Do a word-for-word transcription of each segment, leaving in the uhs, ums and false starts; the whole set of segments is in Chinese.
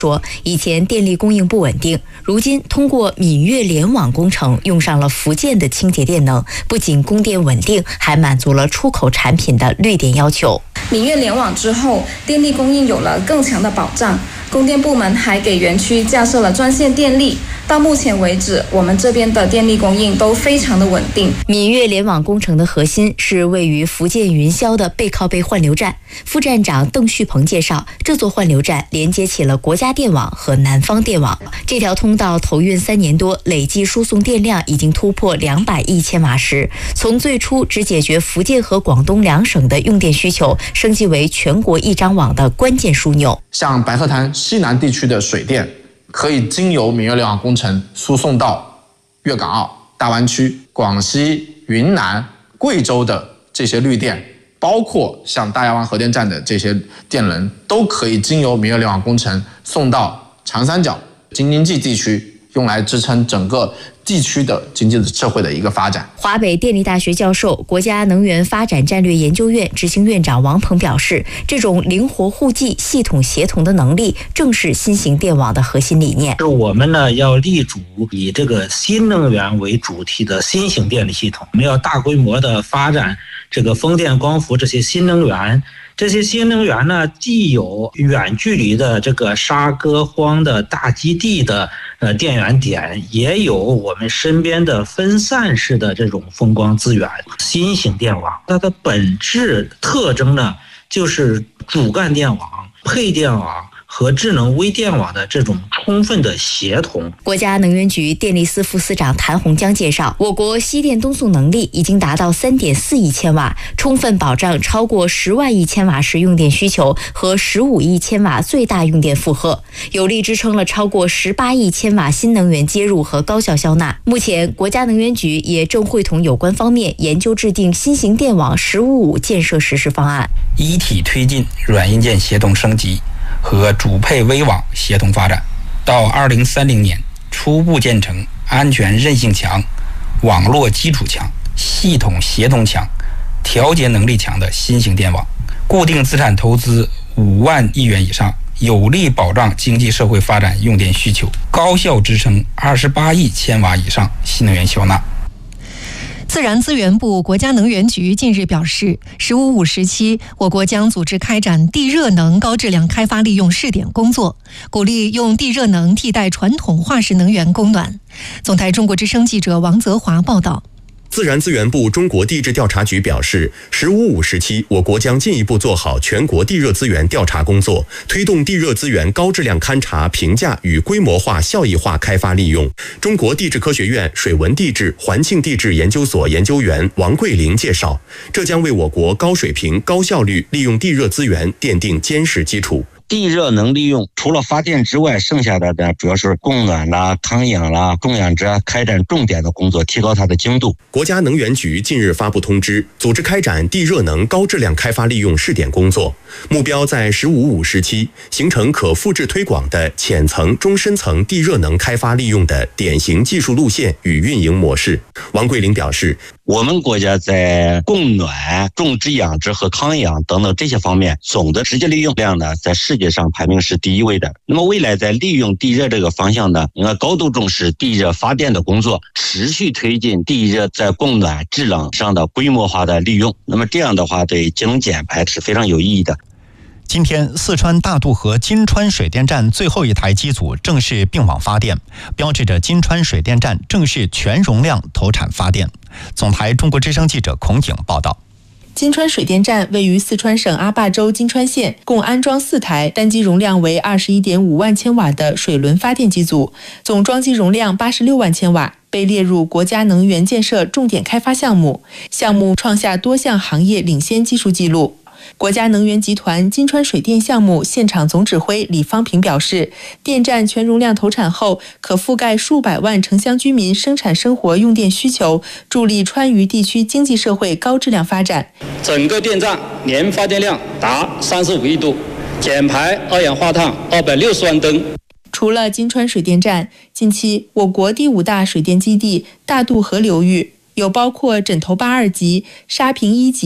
说，以前电力供应不稳定，如今通过闽粤联网工程用上了福建的清洁电能，不仅供电稳定，还满足了出口产品的绿电要求。 闽粤联网之后，电力供应有了更强的保障，供电部门还给园区架设了专线电力。到目前为止，我们这边的电力供应都非常的稳定。 闽粤联网工程的核心是位于福建云霄的背靠背换流站。副站长邓旭鹏介绍，这座换流站连接起了国家电网和南方电网。这条通道投运三年多，累计输送电量已经突破两百亿千瓦时，从最初只解决福建和广东两省的用电需求，升级为全国一张网的关键枢纽。 像白鹤滩西南地区的水电，可以经由闽粤联网工程输送到粤港澳大湾区、广西、云南、贵州的这些绿电，包括像大亚湾核电站的这些电能，都可以经由闽粤联网工程送到长三角、京津冀地区，用来支撑整个地区的经济社会的一个发展。 华北电力大学教授、国家能源发展战略研究院执行院长王鹏表示，这种灵活互济、系统协同的能力，正是新型电网的核心理念。 是我们呢要立足以这个新能源为主题的新型电力系统，我们要大规模的发展这个风电、光伏这些新能源。这些新能源呢，既有远距离的这个沙鸽荒的大基地的呃电源点，也有我们身边的分散式的这种风光资源。新型电网它的本质特征呢，就是主干电网、配电网和智能微电网的这种充分的协同。 国家能源局电力司副司长谭洪江介绍，我国西电东送能力已经达到 三点四亿千瓦，充分保障超过十万亿千瓦时用电需求和十五亿千瓦最大用电负荷，有力支撑了超过十八亿千瓦新能源接入和高效消纳。目前，国家能源局也正会同有关方面研究制定新型电网“十五五”建设实施方案， 一体推进软硬件协同升级和主配微网协同发展，到二零三零年初步建成安全韧性强、网络基础强、系统协同强、调节能力强的新型电网，固定资产投资五万亿元以上，有力保障经济社会发展用电需求，高效支撑二十八亿千瓦以上新能源消纳。 自然资源部、国家能源局近日表示，十五五时期，我国将组织开展地热能高质量开发利用试点工作，鼓励用地热能替代传统化石能源供暖。总台中国之声记者王泽华报道。 自然资源部中国地质调查局表示，十五五时期，我国将进一步做好全国地热资源调查工作，推动地热资源高质量勘查、评价与规模化、效益化开发利用。中国地质科学院水文地质环境地质研究所研究员王桂玲介绍，这将为我国高水平、高效率利用地热资源奠定坚实基础。 地热能利用除了发电之外，剩下的呢主要是供暖啦、康养啦、供养者开展重点的工作，提高它的精度。 国家能源局近日发布通知，组织开展地热能高质量开发利用试点工作，目标在十五五时期形成可复制推广的浅层、中深层地热能开发利用的典型技术路线与运营模式。王桂玲表示， 我们国家在供暖、种植养殖和康养等等这些方面，总的直接利用量呢，在世界上排名是第一位的。那么未来在利用地热这个方向呢，应该高度重视地热发电的工作，持续推进地热在供暖、制冷上的规模化的利用。那么这样的话，对节能减排是非常有意义的。 今天，四川大渡河金川水电站最后一台机组正式并网发电，标志着金川水电站正式全容量投产发电。总台中国之声记者孔颖报道。 金川水电站位于四川省阿坝州金川县，共安装四台单机容量为 二十一点五万千瓦的水轮发电机组，总装机容量八十六万千瓦，被列入国家能源建设重点开发项目，项目创下多项行业领先技术记录。国家能源集团金川水电项目现场总指挥李方平表示，电站全容量投产后，可覆盖数百万城乡居民生产生活用电需求，助力川渝地区经济社会高质量发展。 整个电站年发电量达三十五亿度，减排二氧化碳二百六十万吨。 除了金川水电站，近期我国第五大水电基地大渡河流域有包括枕头坝二级、沙坪一级、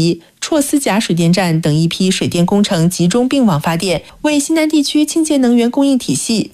绰斯甲水电站等一批水电工程集中并网发电，为西南地区清洁能源供应体系